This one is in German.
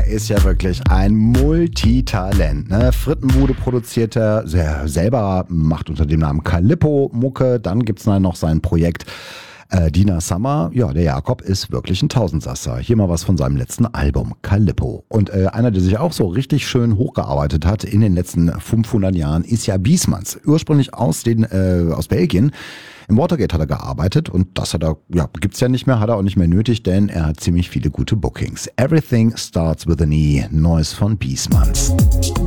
ist ja wirklich ein Multitalent. Ne? Frittenbude produziert er selber, macht unter dem Namen Calippo Mucke. Dann gibt's noch sein Projekt Dina Summer. Ja, der Jakob ist wirklich ein Tausendsasser. Hier mal was von seinem letzten Album, Calippo. Und einer, der sich auch so richtig schön hochgearbeitet hat in den letzten 500 Jahren, ist ja Biesmans. Ursprünglich aus Belgien. Im Watergate hat er gearbeitet und das gibt's ja nicht mehr, hat er auch nicht mehr nötig, denn er hat ziemlich viele gute Bookings. Everything Starts with an E, Neues von Biesmans.